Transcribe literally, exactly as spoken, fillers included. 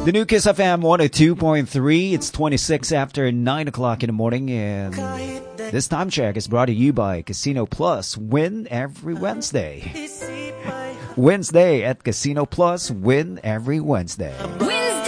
The new Kiss F M one oh two point three. It's twenty-six after nine o'clock in the morning, and this time check is brought to you by Casino Plus. Win every Wednesday. Wednesday at Casino Plus. Win every Wednesday.